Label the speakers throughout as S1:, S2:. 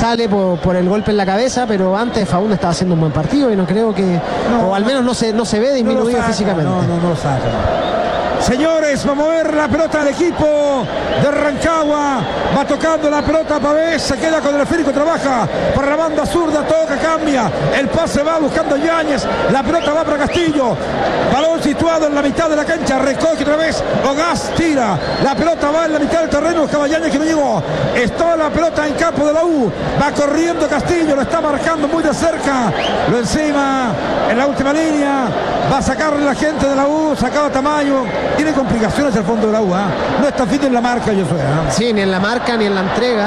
S1: sale por el golpe en la cabeza, pero antes Faúndez estaba haciendo un buen partido y no creo que, o al menos no se ve disminuido físicamente.
S2: No lo saca. Señores, vamos a ver la pelota del equipo de Rancagua. Va tocando la pelota Pavés, se queda con el esférico, trabaja por la banda zurda, toca, cambia. El pase va buscando Yáñez, la pelota va para Castillo. Balón situado en la mitad de la cancha, recoge otra vez Ogaz, tira. La pelota va en la mitad del terreno, buscaba Yáñez que no llegó. Está la pelota en campo de la U. Va corriendo Castillo, lo está marcando muy de cerca. Lo encima en la última línea. Va a sacarle la gente de la U, sacado Tamayo. Tiene complicaciones al fondo de la U, no está fit en la marca, Josué.
S1: Sí, ni en la marca ni en la entrega.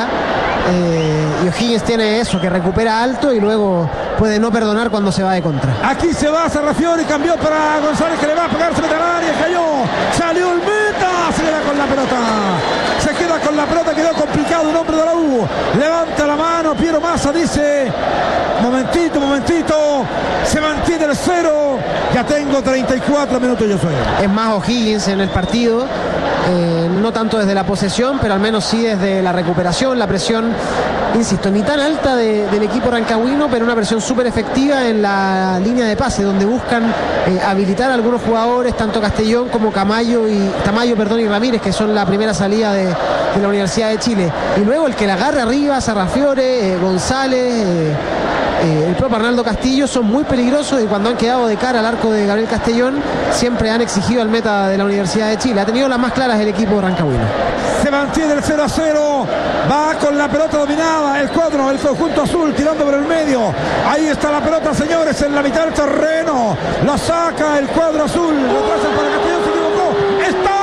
S1: Y O'Higgins tiene eso, que recupera alto y luego puede no perdonar cuando se va de contra.
S2: Aquí se va Sarrafiori, cambió para González que le va a pegar, se mete al área, cayó, salió el meta, se queda con la pelota. Se queda con la pelota, quedó complicado un hombre de la U. Levanta la mano, Piero Massa dice, momentito, se mantiene el 0. Ya tengo 34 minutos, Josué.
S1: Es más O'Higgins en el partido, no tanto desde la posesión, pero al menos sí desde la recuperación, la presión, insisto, ni tan alta del equipo rancagüino, pero una presión súper efectiva en la línea de pase, donde buscan habilitar a algunos jugadores, tanto Castellón como Tamayo y Ramírez, que son la primera salida de la Universidad de Chile. Y luego el que la agarre arriba, Sarrafiore, González, el propio Arnaldo Castillo, son muy peligrosos y cuando han quedado de cara al arco de Gabriel Castellón siempre han exigido al meta de la Universidad de Chile. Ha tenido las más claras el equipo rancagüino.
S2: Se mantiene el 0-0, va con la pelota dominada el cuadro, el conjunto azul tirando por el medio. Ahí está la pelota, señores, en la mitad del terreno. La saca el cuadro azul, lo pasa para Castellón, se equivocó. ¡Está!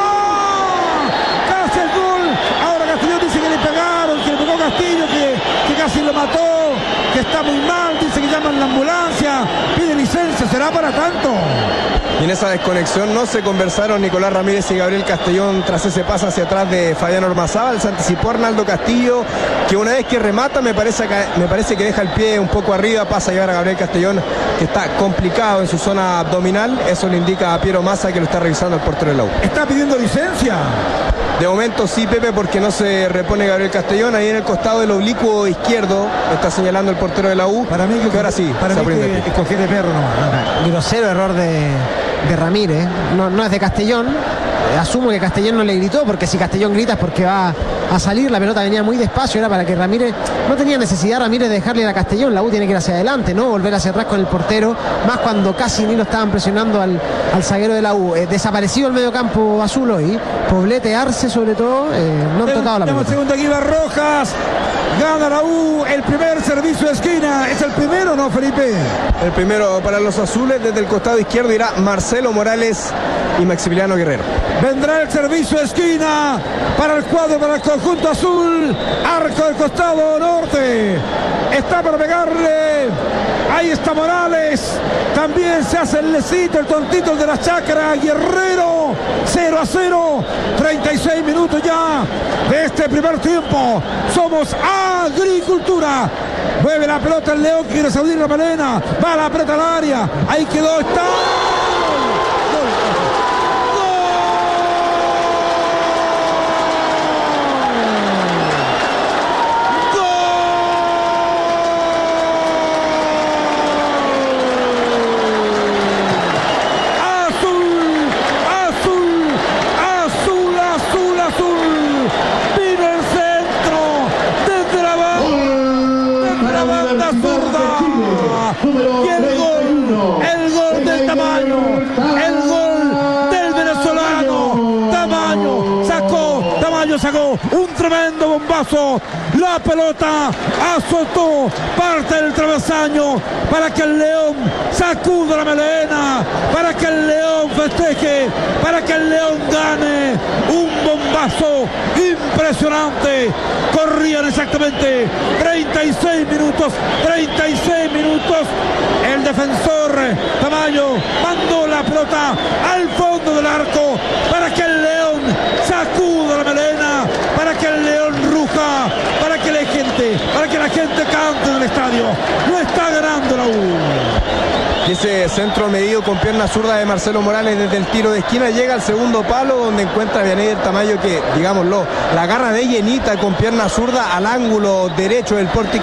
S2: Casi el gol. Ahora Castellón dice que le pegaron, que le pegó Castillo, que casi lo mató, que está muy mal, dice que llaman la ambulancia, pide licencia, ¿será para tanto?
S3: Y en esa desconexión no se conversaron Nicolás Ramírez y Gabriel Castellón tras ese pase hacia atrás de Fabián Ormazábal. Se anticipó Arnaldo Castillo, que una vez que remata me parece que deja el pie un poco arriba, pasa a llevar a Gabriel Castellón, que está complicado en su zona abdominal. Eso le indica a Piero Massa que lo está revisando el portero de la U.
S2: ¿Está pidiendo licencia?
S3: De momento sí, Pepe, porque no se repone Gabriel Castellón. Ahí en el costado del oblicuo izquierdo está señalando el portero de la U.
S2: Para mí que
S3: ahora sí,
S2: para mí que escoger de perro nomás.
S1: Grosero error de Ramírez, no es de Castellón. Asumo que Castellón no le gritó, porque si Castellón grita es porque va a salir. La pelota venía muy despacio, era para que Ramírez, no tenía necesidad Ramírez de dejarle a Castellón. La U tiene que ir hacia adelante, no volver hacia atrás con el portero, más cuando casi ni lo estaban presionando al zaguero de la U. Desaparecido el mediocampo azul hoy. Poblete, Arce sobre todo, no han tocado la pelota.
S2: Segundo aquí va Rojas, gana la U, el primer servicio de esquina. ¿Es el primero, no, Felipe?
S3: El primero para los azules. Desde el costado izquierdo irá Marcelo Morales y Maximiliano Guerrero.
S2: Vendrá el servicio de esquina para el cuadro, para el conjunto azul. Arco del costado norte. Está para pegarle. Ahí está Morales. También se hace el lecito, el tontito, el de la chacra. Guerrero. 0-0. 36 minutos ya de este primer tiempo. Somos Agricultura. Mueve la pelota el León, quiere salir la Malena. Va la pelota al área. Ahí quedó, está. Sacó un tremendo bombazo, la pelota azotó parte del travesaño para que el León sacuda la melena, para que el León festeje, para que el León gane. Un bombazo impresionante. Corrían exactamente 36 minutos. El defensor Tamayo mandó la pelota al fondo del arco para que el León sacuda la melena, para que el León ruja, para que la gente cante en el estadio. No está ganando la U.
S3: Y ese centro medido con pierna zurda de Marcelo Morales desde el tiro de esquina llega al segundo palo, donde encuentra a Vianney del Tamayo, que, digámoslo, la agarra de llenita con pierna zurda al ángulo derecho del pórtico